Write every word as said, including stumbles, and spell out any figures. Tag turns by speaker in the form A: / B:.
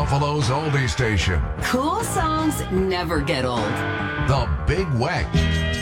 A: Buffalo's oldie station,
B: Cool songs never get old.
A: The Big Weck.